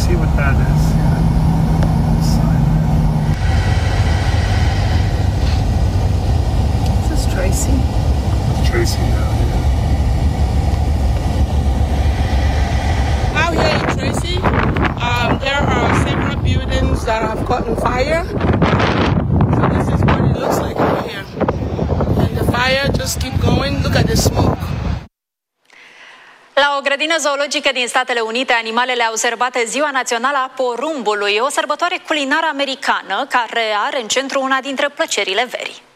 see what that is. This is Tracy. Tracy now, Out here in Tracy, there are several buildings that have caught on fire. So this is what it looks like out here. And the fire just keep going. Look at the smoke. La o grădină zoologică din Statele Unite, animalele au sărbat Ziua Națională a Porumbului, o sărbătoare culinară americană care are în centru una dintre plăcerile verii.